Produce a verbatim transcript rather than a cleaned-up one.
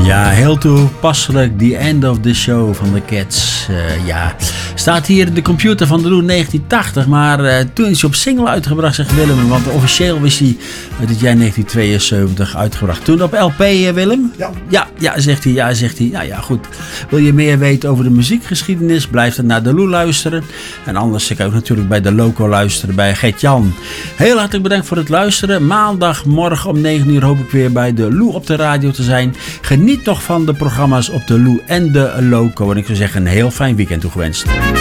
Ja, heel toepasselijk. The End of the Show van de Cats. Uh, ja, staat hier de computer van de Lou negentien tachtig. Maar uh, toen is hij op single uitgebracht, zegt Willem. Want officieel is hij uit het jaar negentien tweeënzeventig uitgebracht. Toen op L P, uh, Willem? Ja. Ja, ja, zegt hij. Ja, zegt hij. Nou ja, goed. Wil je meer weten over de muziekgeschiedenis? Blijf dan naar de Lou luisteren. En anders kan je ook natuurlijk bij de Loco luisteren bij Gert-Jan. Heel hartelijk bedankt voor het luisteren. Maandagmorgen om negen uur hoop ik weer bij de Lou op de radio te zijn. Geniet nog van de programma's op de Lou en de Loco. En ik zou zeggen een heel fijn weekend toegewenst.